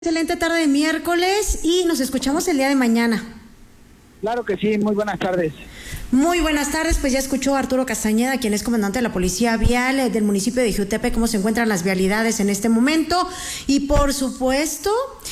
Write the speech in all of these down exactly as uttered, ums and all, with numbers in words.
Excelente tarde de miércoles y nos escuchamos el día de mañana. Claro que sí, muy buenas tardes. Muy buenas tardes, pues ya escuchó a Arturo Castañeda, quien es comandante de la Policía Vial del municipio de Jiutepec, cómo se encuentran las vialidades en este momento y por supuesto,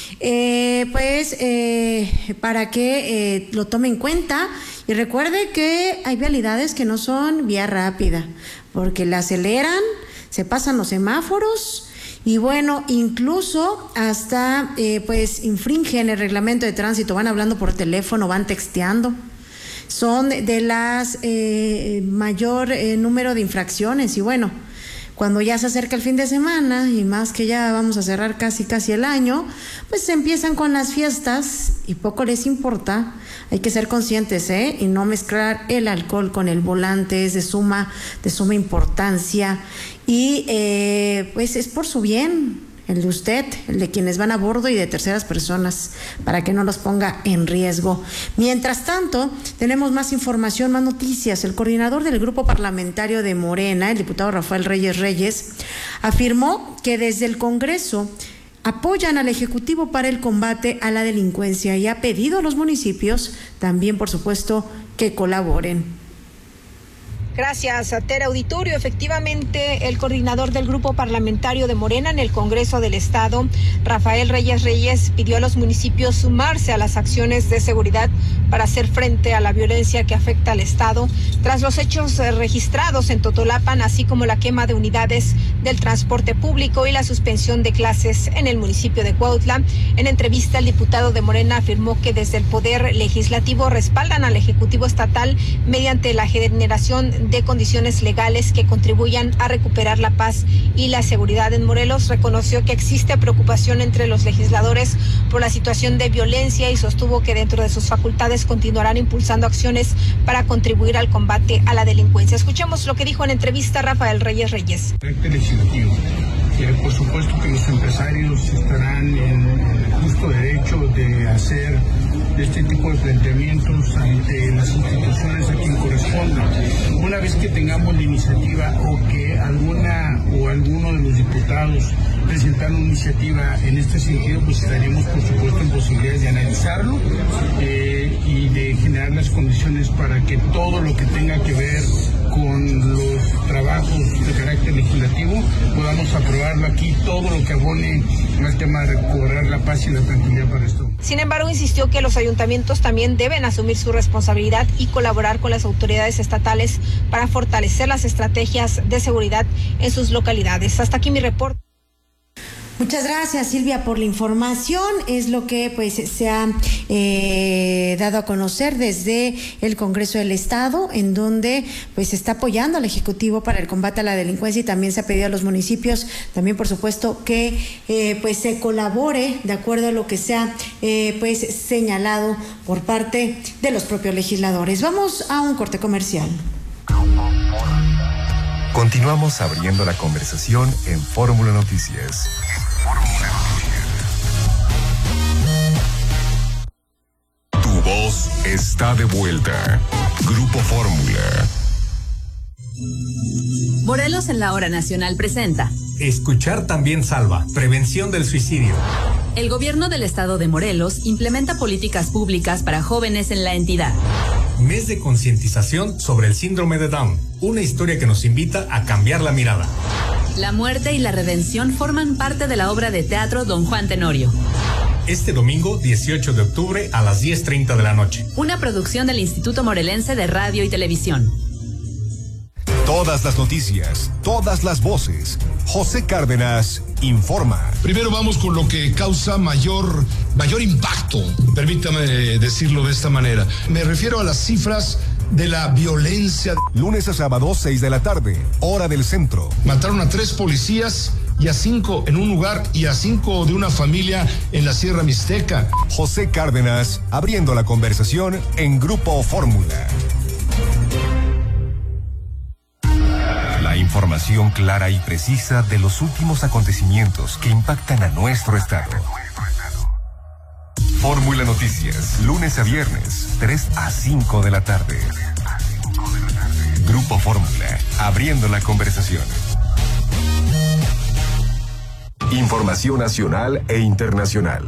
eh, pues eh, para que eh, lo tome en cuenta y recuerde que hay vialidades que no son vía rápida, porque la aceleran, se pasan los semáforos. Y bueno, incluso hasta eh, pues infringen el reglamento de tránsito, van hablando por teléfono, van texteando. Son de las eh, mayor eh, número de infracciones y bueno, cuando ya se acerca el fin de semana y más que ya vamos a cerrar casi casi el año, pues se empiezan con las fiestas y poco les importa. Hay que ser conscientes, ¿eh? Y no mezclar el alcohol con el volante, es de suma, de suma importancia. Y eh, pues es por su bien, el de usted, el de quienes van a bordo y de terceras personas, para que no los ponga en riesgo. Mientras tanto, tenemos más información, más noticias. El coordinador del grupo parlamentario de Morena, el diputado Rafael Reyes Reyes, afirmó que desde el Congreso apoyan al Ejecutivo para el combate a la delincuencia y ha pedido a los municipios también, por supuesto, que colaboren. Gracias, Tere Auditorio. Efectivamente, el coordinador del grupo parlamentario de Morena en el Congreso del Estado, Rafael Reyes Reyes, pidió a los municipios sumarse a las acciones de seguridad para hacer frente a la violencia que afecta al Estado tras los hechos registrados en Totolapan, así como la quema de unidades del transporte público y la suspensión de clases en el municipio de Cuautla. En entrevista, el diputado de Morena afirmó que desde el Poder Legislativo respaldan al Ejecutivo Estatal mediante la generación de condiciones legales que contribuyan a recuperar la paz y la seguridad en Morelos. Reconoció que existe preocupación entre los legisladores por la situación de violencia y sostuvo que dentro de sus facultades continuarán impulsando acciones para contribuir al combate a la delincuencia. Escuchemos lo que dijo en entrevista Rafael Reyes Reyes. Legislativo. Eh, por supuesto que los empresarios estarán en el justo derecho de hacer este tipo de planteamientos ante las instituciones a quien corresponda. Una vez que tengamos la iniciativa o que alguna o alguno de los diputados presentan una iniciativa en este sentido, pues estaremos por supuesto en posibilidades de analizarlo eh, y de generar las condiciones para que todo lo que tenga que ver con los trabajos de carácter legislativo podamos aprobarlo aquí, todo lo que abone al tema de recobrar la paz y la tranquilidad para esto. Sin embargo, insistió que los ayuntamientos también deben asumir su responsabilidad y colaborar con las autoridades estatales para fortalecer las estrategias de seguridad en sus localidades. Hasta aquí mi reporte. Muchas gracias, Silvia, por la información. Es lo que pues se ha eh, dado a conocer desde el Congreso del Estado, en donde pues se está apoyando al Ejecutivo para el combate a la delincuencia y también se ha pedido a los municipios, también por supuesto que eh, pues se colabore de acuerdo a lo que se ha eh, pues señalado por parte de los propios legisladores. Vamos a un corte comercial. Continuamos abriendo la conversación en Fórmula Noticias. Tu voz está de vuelta. Grupo Fórmula. Morelos en la Hora Nacional presenta Escuchar también salva. Prevención del suicidio. El gobierno del estado de Morelos implementa políticas públicas para jóvenes en la entidad. Mes de concientización sobre el síndrome de Down. Una historia que nos invita a cambiar la mirada. La muerte y la redención forman parte de la obra de teatro Don Juan Tenorio. Este domingo, dieciocho de octubre, a las diez treinta de la noche. Una producción del Instituto Morelense de Radio y Televisión. Todas las noticias, todas las voces. José Cárdenas informa. Primero vamos con lo que causa mayor, mayor impacto, permítame decirlo de esta manera. Me refiero a las cifras de la violencia. Lunes a sábado, seis de la tarde, hora del centro. Mataron a tres policías y a cinco en un lugar y a cinco de una familia en la Sierra Mixteca. José Cárdenas abriendo la conversación en Grupo Fórmula. La información clara y precisa de los últimos acontecimientos que impactan a nuestro estado. Fórmula Noticias, lunes a viernes, tres a cinco de la tarde. Grupo Fórmula, abriendo la conversación. Información nacional e internacional.